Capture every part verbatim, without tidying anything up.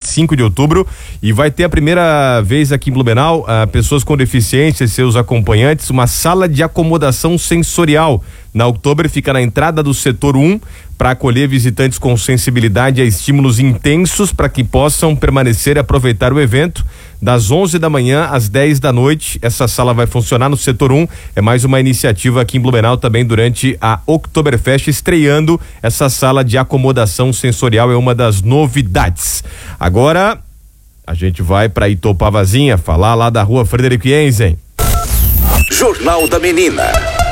cinco de outubro, e vai ter a primeira vez aqui em Blumenau, uh, pessoas com deficiência e seus acompanhantes, uma sala de acomodação sensorial. Na Oktober fica na entrada do setor um para acolher visitantes com sensibilidade a estímulos intensos para que possam permanecer e aproveitar o evento. Das onze da manhã às dez da noite, essa sala vai funcionar no setor um. É mais uma iniciativa aqui em Blumenau também durante a Oktoberfest, estreando essa sala de acomodação sensorial, é uma das novidades. Agora a gente vai para Itopavazinha falar lá da rua Frederico Jensen. Jornal da Menina.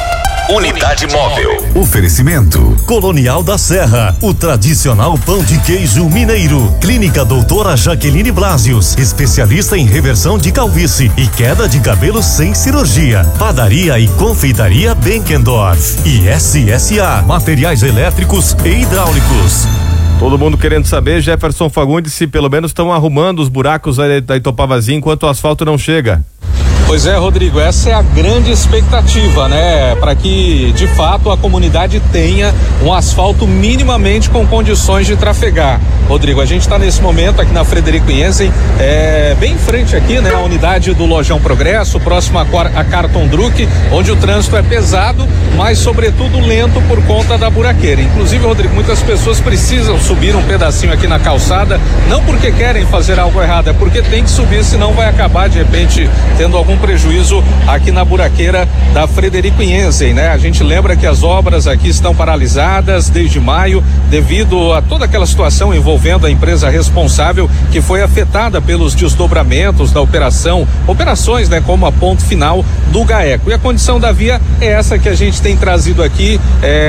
Unidade Móvel. Oferecimento Colonial da Serra, o tradicional pão de queijo mineiro. Clínica Doutora Jaqueline Blasius, especialista em reversão de calvície e queda de cabelo sem cirurgia. Padaria e confeitaria Benkendorf. E S S A, materiais elétricos e hidráulicos. Todo mundo querendo saber, Jefferson Fagundes, se pelo menos estão arrumando os buracos aí da Itopavazinha enquanto o asfalto não chega. Pois é, Rodrigo, essa é a grande expectativa, né? Para que, de fato, a comunidade tenha um asfalto minimamente com condições de trafegar. Rodrigo, a gente está nesse momento aqui na Frederico Jensen, é, bem em frente aqui, né? A unidade do Lojão Progresso, próximo a, a Carton Druck, onde o trânsito é pesado, mas sobretudo lento por conta da buraqueira. Inclusive, Rodrigo, muitas pessoas precisam subir um pedacinho aqui na calçada, não porque querem fazer algo errado, é porque tem que subir, senão vai acabar, de repente, tendo algum prejuízo aqui na buraqueira da Frederico Jensen, né? A gente lembra que as obras aqui estão paralisadas desde maio devido a toda aquela situação envolvendo a empresa responsável que foi afetada pelos desdobramentos da operação, operações, né? Como a ponto final do GAECO. E a condição da via é essa que a gente tem trazido aqui,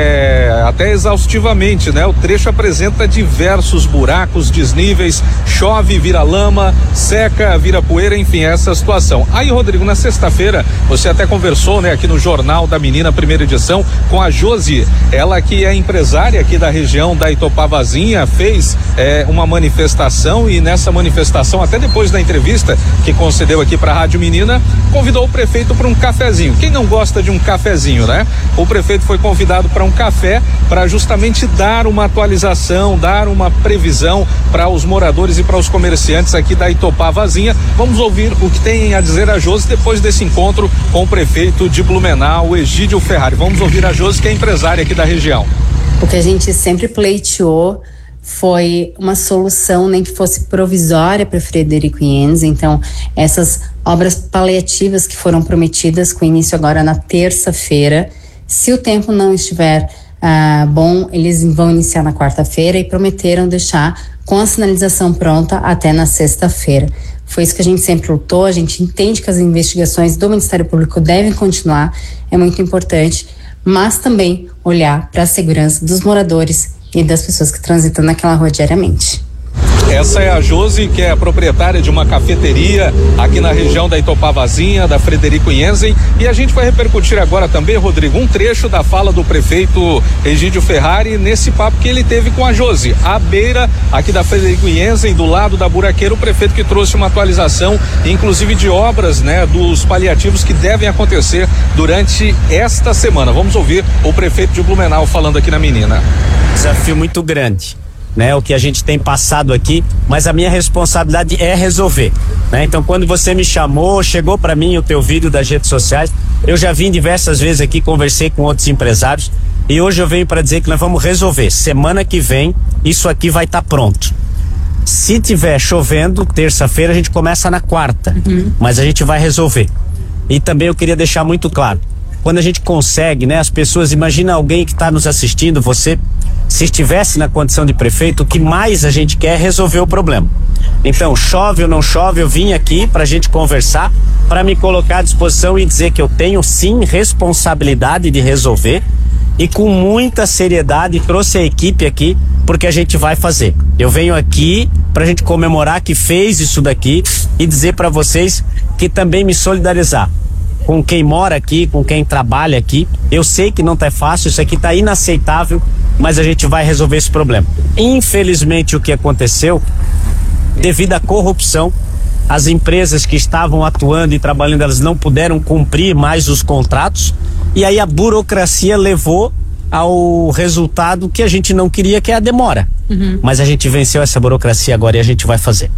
é, até exaustivamente, né? O trecho apresenta diversos buracos, desníveis, chove, vira lama, seca, vira poeira, enfim, essa situação. Aí, Rodrigo, na sexta-feira, você até conversou, né, aqui no Jornal da Menina, primeira edição, com a Josi, ela que é empresária aqui da região da Itopavazinha, fez é, uma manifestação e nessa manifestação, até depois da entrevista que concedeu aqui para a Rádio Menina, convidou o prefeito para um cafezinho. Quem não gosta de um cafezinho, né? O prefeito foi convidado para um café para justamente dar uma atualização, dar uma previsão para os moradores e para os comerciantes aqui da Itopavazinha. Vamos ouvir o que tem a dizer a Josi depois desse encontro com o prefeito de Blumenau, Egídio Ferrari. Vamos ouvir a Josi, que é empresária aqui da região. O que a gente sempre pleiteou foi uma solução, nem que fosse provisória para Frederico Jensen. Então, essas obras paliativas que foram prometidas com início agora na terça-feira, se o tempo não estiver ah, bom, eles vão iniciar na quarta-feira e prometeram deixar com a sinalização pronta até na sexta-feira. Foi isso que a gente sempre lutou. A gente entende que as investigações do Ministério Público devem continuar, é muito importante, mas também olhar para a segurança dos moradores e das pessoas que transitam naquela rua diariamente. Essa é a Josi, que é a proprietária de uma cafeteria aqui na região da Itopavazinha, da Frederico Jensen, e a gente vai repercutir agora também, Rodrigo, um trecho da fala do prefeito Egídio Ferrari nesse papo que ele teve com a Josi, à beira aqui da Frederico Jensen, do lado da buraqueira, o prefeito que trouxe uma atualização, inclusive de obras, né, dos paliativos que devem acontecer durante esta semana. Vamos ouvir o prefeito de Blumenau falando aqui na Menina. Desafio muito grande, né? O que a gente tem passado aqui, mas a minha responsabilidade é resolver, né? Então, quando você me chamou, chegou para mim o teu vídeo das redes sociais, eu já vim diversas vezes aqui, conversei com outros empresários e hoje eu venho para dizer que nós vamos resolver. Semana que vem, isso aqui vai estar tá pronto. Se tiver chovendo, terça-feira a gente começa na quarta, uhum. Mas a gente vai resolver. E também eu queria deixar muito claro, quando a gente consegue, né? As pessoas, imagina alguém que está nos assistindo, você, se estivesse na condição de prefeito, o que mais a gente quer é resolver o problema. Então, chove ou não chove, eu vim aqui para a gente conversar, para me colocar à disposição e dizer que eu tenho sim responsabilidade de resolver e com muita seriedade trouxe a equipe aqui porque a gente vai fazer. Eu venho aqui para a gente comemorar que fez isso daqui e dizer para vocês que também me solidarizar com quem mora aqui, com quem trabalha aqui. Eu sei que não tá fácil, isso aqui tá inaceitável, mas a gente vai resolver esse problema. Infelizmente, o que aconteceu, devido à corrupção, as empresas que estavam atuando e trabalhando, elas não puderam cumprir mais os contratos, e aí a burocracia levou ao resultado que a gente não queria, que é a demora. Uhum. Mas a gente venceu essa burocracia agora e a gente vai fazer.